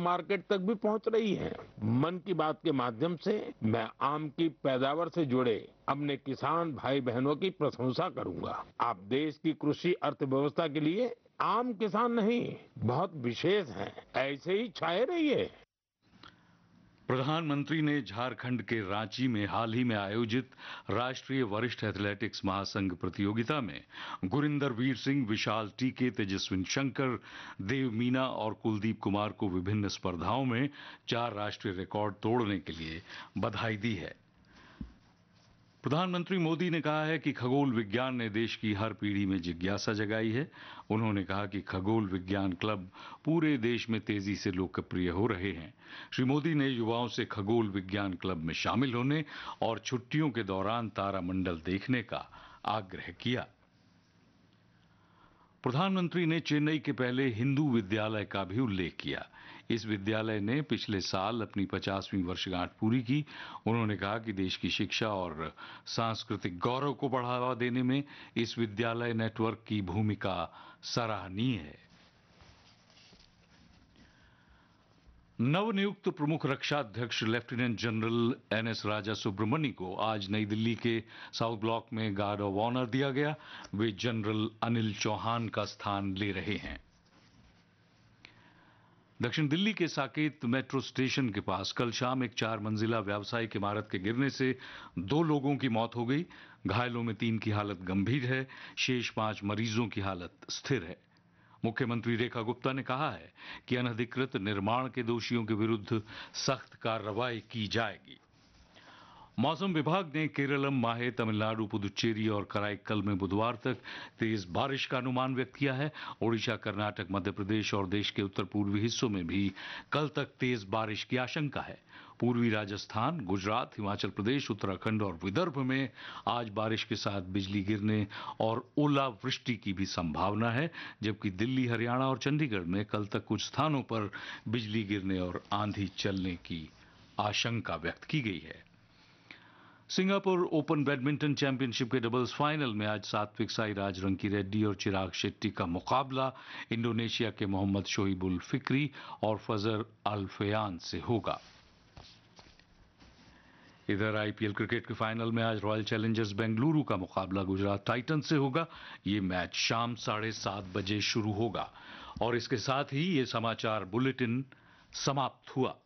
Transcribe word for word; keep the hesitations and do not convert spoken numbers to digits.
Market तक भी पहुंच रही है। मन की बात के माध्यम से मैं आम की पैदावार से जुड़े अपने किसान भाई बहनों की प्रशंसा करूंगा। आप देश की कृषि अर्थव्यवस्था के लिए आम किसान नहीं, बहुत विशेष हैं। ऐसे ही छाए रहिए। प्रधानमंत्री ने झारखंड के रांची में हाल ही में आयोजित राष्ट्रीय वरिष्ठ एथलेटिक्स महासंघ प्रतियोगिता में गुरिंदर वीर सिंह, विशाल टीके, तेजस्विन शंकर, देव मीना और कुलदीप कुमार को विभिन्न स्पर्धाओं में चार राष्ट्रीय रिकॉर्ड तोड़ने के लिए बधाई दी है। प्रधानमंत्री मोदी ने कहा है कि खगोल विज्ञान ने देश की हर पीढ़ी में जिज्ञासा जगाई है। उन्होंने कहा कि खगोल विज्ञान क्लब पूरे देश में तेजी से लोकप्रिय हो रहे हैं। श्री मोदी ने युवाओं से खगोल विज्ञान क्लब में शामिल होने और छुट्टियों के दौरान तारामंडल देखने का आग्रह किया। प्रधानमंत्री ने चेन्नई के पहले हिंदू विद्यालय का भी उल्लेख किया। इस विद्यालय ने पिछले साल अपनी पचासवीं वर्षगांठ पूरी की। उन्होंने कहा कि देश की शिक्षा और सांस्कृतिक गौरव को बढ़ावा देने में इस विद्यालय नेटवर्क की भूमिका सराहनीय है। नवनियुक्त प्रमुख रक्षा अध्यक्ष लेफ्टिनेंट जनरल एन एस राजा सुब्रमणी को आज नई दिल्ली के साउथ ब्लॉक में गार्ड ऑफ ऑनर दिया गया। वे जनरल अनिल चौहान का स्थान ले रहे हैं। दक्षिण दिल्ली के साकेत मेट्रो स्टेशन के पास कल शाम एक चार मंजिला व्यावसायिक इमारत के गिरने से दो लोगों की मौत हो गई। घायलों में तीन की हालत गंभीर है, शेष पांच मरीजों की हालत स्थिर है। मुख्यमंत्री रेखा गुप्ता ने कहा है कि अनधिकृत निर्माण के दोषियों के विरुद्ध सख्त कार्रवाई की जाएगी। मौसम विभाग ने केरलम, माहे, तमिलनाडु, पुदुचेरी और कराईकल में बुधवार तक तेज बारिश का अनुमान व्यक्त किया है। ओडिशा, कर्नाटक, मध्य प्रदेश और देश के उत्तर पूर्वी हिस्सों में भी कल तक तेज बारिश की आशंका है। पूर्वी राजस्थान, गुजरात, हिमाचल प्रदेश, उत्तराखंड और विदर्भ में आज बारिश के साथ बिजली गिरने और ओलावृष्टि की भी संभावना है, जबकि दिल्ली, हरियाणा और चंडीगढ़ में कल तक कुछ स्थानों पर बिजली गिरने और आंधी चलने की आशंका व्यक्त की गई है। सिंगापुर ओपन बैडमिंटन चैंपियनशिप के डबल्स फाइनल में आज सात्विक साईराज, रंकी रेड्डी और चिराग शेट्टी का मुकाबला इंडोनेशिया के मोहम्मद शोइबुल फिक्री और फजर अल फयान से होगा। इधर आईपीएल क्रिकेट के फाइनल में आज रॉयल चैलेंजर्स बेंगलुरु का मुकाबला गुजरात टाइटंस से होगा। ये मैच शाम साढ़े सात बजे शुरू होगा। और इसके साथ ही ये समाचार बुलेटिन समाप्त हुआ।